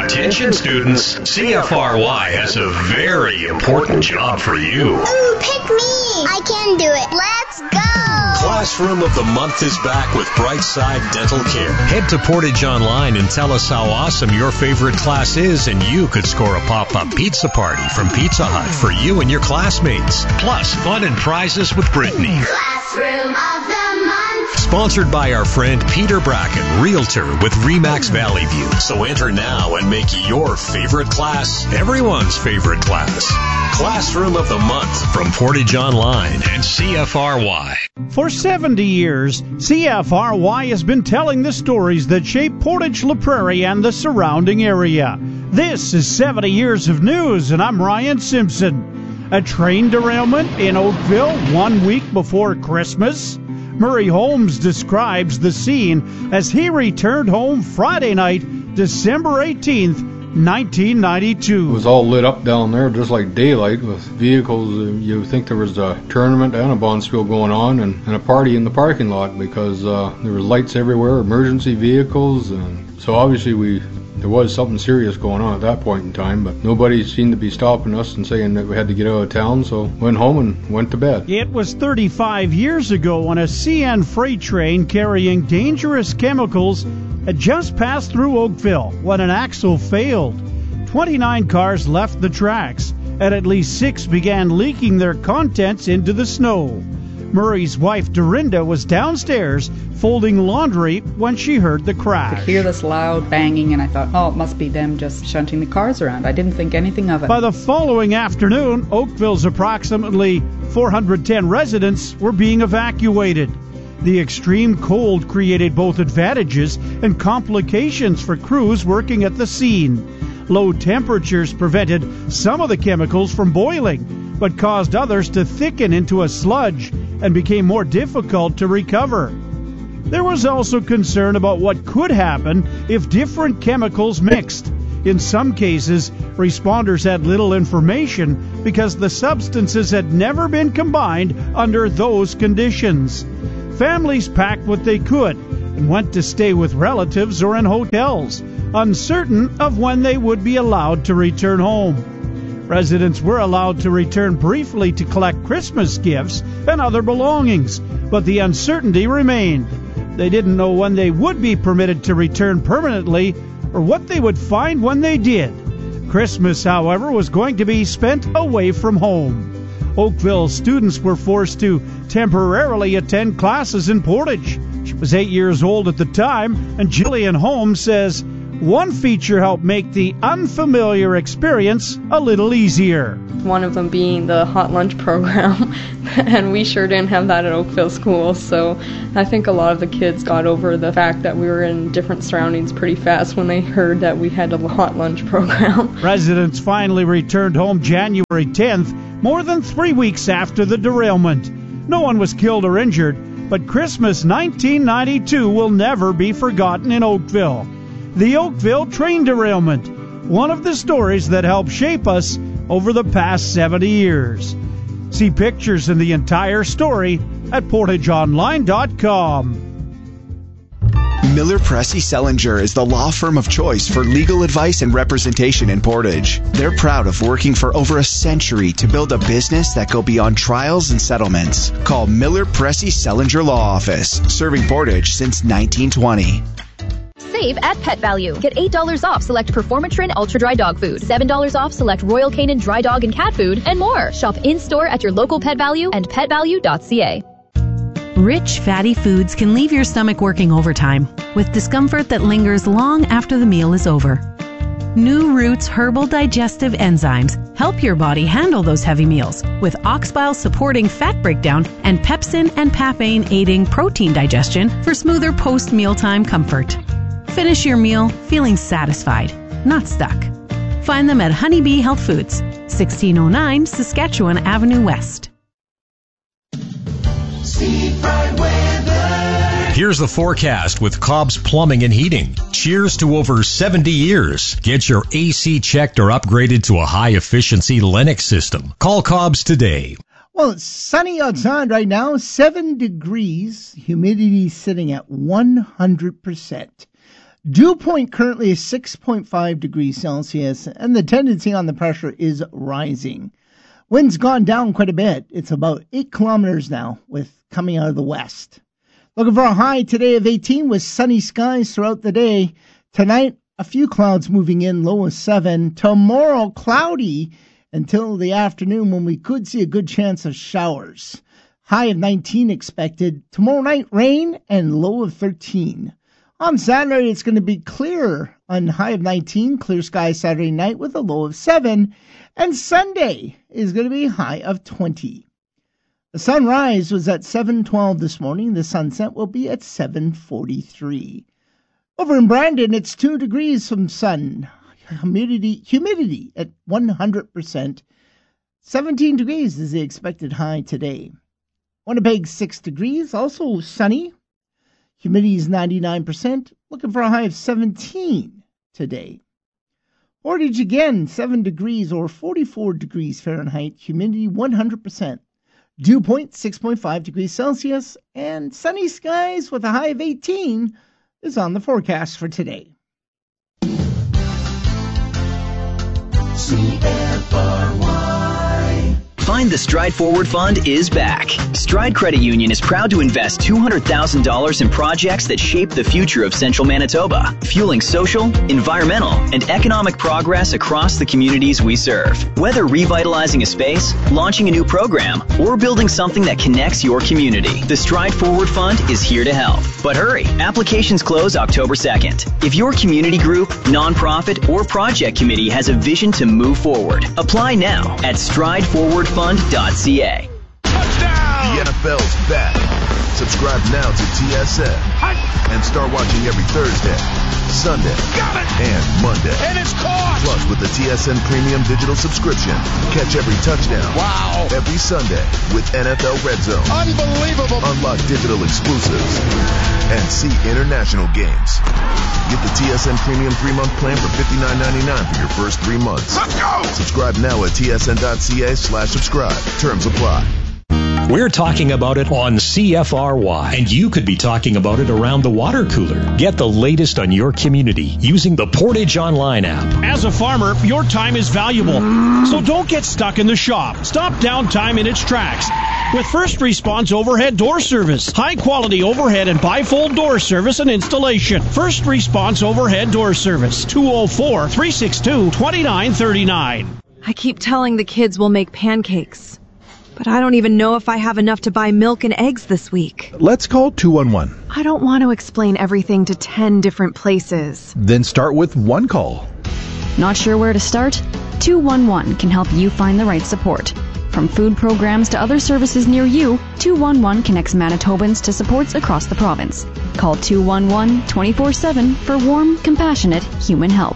Attention students, CFRY has a very important job for you. Ooh, pick me! I can do it. Let's go! Classroom of the Month is back with Brightside Dental Care. Head to Portage Online and tell us how awesome your favorite class is, and you could score a pop-up pizza party from Pizza Hut for you and your classmates. Plus, fun and prizes with Brittany. Classroom of the Month. Sponsored by our friend Peter Bracken, Realtor with RE/MAX Valley View. So enter now and make your favorite class everyone's favorite class. Classroom of the Month from Portage Online and CFRY. For 70 years, CFRY has been telling the stories that shape Portage La Prairie and the surrounding area. This is 70 years of news, and I'm Ryan Simpson. A train derailment in Oakville 1 week before Christmas. Murray Holmes describes the scene as he returned home Friday night, December 18th, 1992. It was all lit up down there just like daylight with vehicles. You think there was a tournament and a bonspiel going on and a party in the parking lot because there were lights everywhere, emergency vehicles, and so obviously there was something serious going on at that point in time, but nobody seemed to be stopping us and saying that we had to get out of town, so went home and went to bed. It was 35 years ago when a CN freight train carrying dangerous chemicals had just passed through Oakville when an axle failed. 29 cars left the tracks, and at least 6 began leaking their contents into the snow. Murray's wife, Dorinda, was downstairs folding laundry when she heard the crash. I could hear this loud banging, and I thought, oh, it must be them just shunting the cars around. I didn't think anything of it. By the following afternoon, Oakville's approximately 410 residents were being evacuated. The extreme cold created both advantages and complications for crews working at the scene. Low temperatures prevented some of the chemicals from boiling, but caused others to thicken into a sludge and became more difficult to recover. There was also concern about what could happen if different chemicals mixed. In some cases, responders had little information because the substances had never been combined under those conditions. Families packed what they could and went to stay with relatives or in hotels, uncertain of when they would be allowed to return home. Residents were allowed to return briefly to collect Christmas gifts and other belongings, but the uncertainty remained. They didn't know when they would be permitted to return permanently or what they would find when they did. Christmas, however, was going to be spent away from home. Oakville students were forced to temporarily attend classes in Portage. She was 8 years old at the time, and Jillian Holmes says one feature helped make the unfamiliar experience a little easier. One of them being the hot lunch program, and we sure didn't have that at Oakville School, so I think a lot of the kids got over the fact that we were in different surroundings pretty fast when they heard that we had a hot lunch program. Residents finally returned home January 10th, more than 3 weeks after the derailment. No one was killed or injured, but Christmas 1992 will never be forgotten in Oakville. The Oakville train derailment, one of the stories that helped shape us over the past 70 years. See pictures and the entire story at portageonline.com. Miller Pressey Sellinger is the law firm of choice for legal advice and representation in Portage. They're proud of working for over a century to build a business that go beyond trials and settlements. Call Miller Pressey Sellinger Law Office, serving Portage since 1920. Save at Pet Value. Get $8 off select Performatrin Ultra Dry Dog Food, $7 off select Royal Canin Dry Dog and Cat Food, and more. Shop in-store at your local Pet Value and petvalue.ca. Rich, fatty foods can leave your stomach working overtime, with discomfort that lingers long after the meal is over. New Roots Herbal Digestive Enzymes help your body handle those heavy meals, with ox bile supporting fat breakdown and pepsin and papain aiding protein digestion for smoother post-mealtime comfort. Finish your meal feeling satisfied, not stuck. Find them at Honeybee Health Foods, 1609 Saskatchewan Avenue West. Here's the forecast with Cobb's Plumbing and Heating. Cheers to over 70 years. Get your AC checked or upgraded to a high-efficiency Lennox system. Call Cobb's today. Well, it's sunny outside right now, 7 degrees, humidity sitting at 100%. Dew point currently is 6.5 degrees Celsius, and the tendency on the pressure is rising. Wind's gone down quite a bit. It's about 8 kilometers now, with coming out of the west. Looking for a high today of 18 with sunny skies throughout the day. Tonight, a few clouds moving in, low of 7. Tomorrow, cloudy until the afternoon when we could see a good chance of showers. High of 19 expected. Tomorrow night, rain and low of 13. On Saturday, it's going to be clear on high of 19, clear sky Saturday night with a low of 7. And Sunday is going to be high of 20. The sunrise was at 7:12 this morning. The sunset will be at 7:43. Over in Brandon, it's 2 degrees from sun. Humidity at 100%. 17 degrees is the expected high today. Winnipeg, 6 degrees, also sunny. Humidity is 99%. Looking for a high of 17 today. Portage again, 7 degrees or 44 degrees Fahrenheit. Humidity 100%. Dew point 6.5 degrees Celsius. And sunny skies with a high of 18 is on the forecast for today. CFRY. Find the Stride Forward Fund is back. Stride Credit Union is proud to invest $200,000 in projects that shape the future of Central Manitoba, fueling social, environmental, and economic progress across the communities we serve. Whether revitalizing a space, launching a new program, or building something that connects your community, the Stride Forward Fund is here to help. But hurry, applications close October 2nd. If your community group, nonprofit, or project committee has a vision to move forward, apply now at strideforwardfund.ca. Touchdown! The NFL's back. Subscribe now to TSN and start watching every Thursday, Sunday, and Monday. And it's caught! Plus, with the TSN Premium Digital subscription, catch every touchdown. Wow! Every Sunday with NFL Red Zone. Unbelievable! Unlock digital exclusives and see international games. Get the TSN Premium 3-month plan for $59.99 for your first 3 months. Let's go! Subscribe now at tsn.ca/subscribe. Terms apply. We're talking about it on CFRY, and you could be talking about it around the water cooler. Get the latest on your community using the Portage Online app. As a farmer, your time is valuable, so don't get stuck in the shop. Stop downtime in its tracks with First Response Overhead Door Service. High-quality overhead and bifold door service and installation. First Response Overhead Door Service, 204-362-2939. I keep telling the kids we'll make pancakes, but I don't even know if I have enough to buy milk and eggs this week. Let's call 211. I don't want to explain everything to 10 different places. Then start with one call. Not sure where to start? 211 can help you find the right support. From food programs to other services near you, 211 connects Manitobans to supports across the province. Call 211 24/7 for warm, compassionate human help.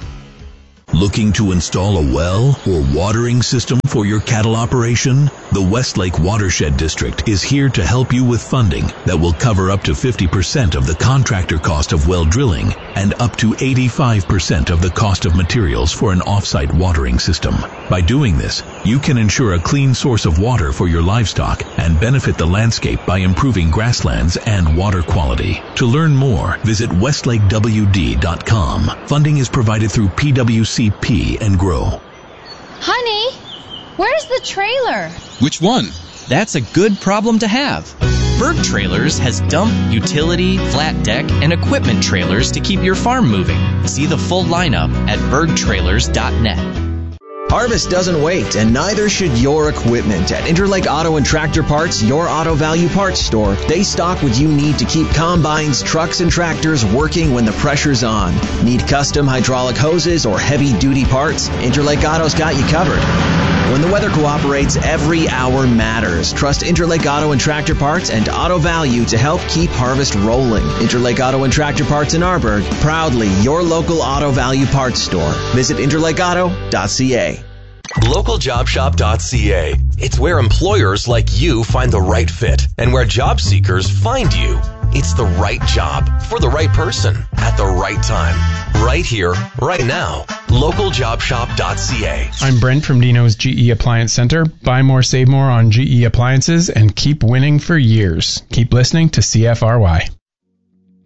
Looking to install a well or watering system for your cattle operation? The Westlake Watershed District is here to help you with funding that will cover up to 50% of the contractor cost of well drilling and up to 85% of the cost of materials for an off-site watering system. By doing this, you can ensure a clean source of water for your livestock and benefit the landscape by improving grasslands and water quality. To learn more, visit westlakewd.com. Funding is provided through PWCP and GROW. Honey, where's the trailer? Which one? That's a good problem to have. Berg Trailers has dump, utility, flat deck, and equipment trailers to keep your farm moving. See the full lineup at bergtrailers.net. Harvest doesn't wait, and neither should your equipment. At Interlake Auto and Tractor Parts, your auto value parts store, they stock what you need to keep combines, trucks, and tractors working when the pressure's on. Need custom hydraulic hoses or heavy-duty parts? Interlake Auto's got you covered. When the weather cooperates, every hour matters. Trust Interlake Auto and Tractor Parts and Auto Value to help keep harvest rolling. Interlake Auto and Tractor Parts in Arborg, proudly your local auto value parts store. Visit interlakeauto.ca. LocalJobShop.ca. It's where employers like you find the right fit and where job seekers find you. It's the right job for the right person at the right time. Right here, right now. LocalJobShop.ca. I'm Brent from Dino's GE Appliance Center. Buy more, save more on GE appliances and keep winning for years. Keep listening to CFRY.